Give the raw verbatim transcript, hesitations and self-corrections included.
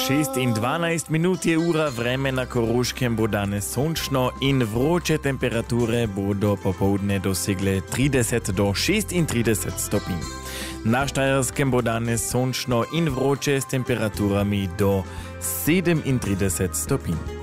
šest in dvanajst minut je ura, vreme na Koroškem bo danes sončno in vroče temperature bodo popoldne dosegle trideset do šestintrideset stopinj. Na Štajerskem bo danes sončno in vroče s temperaturami do sedemintrideset stopinj.